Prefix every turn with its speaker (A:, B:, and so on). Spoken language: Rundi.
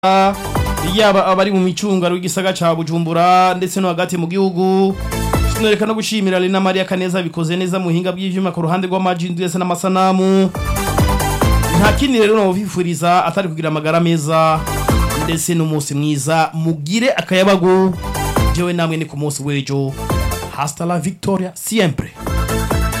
A: yaba abari mu micungaro y'igisaga ca Bujumbura ndetse no hagati mu gihugu. Tunereka no gushimira Lena Maria Kaneza bikoze neza mu hinga bw'ivyuma ku ruhande rw'amajindu ndetse n'amasanamu. Nta kindi rero no bifuriza atari kugira amagara meza ndetse n'umunsi mwiza mugire akayabagu. Jewe namwe ni ku munsi w'ejo. Hasta la victoria siempre.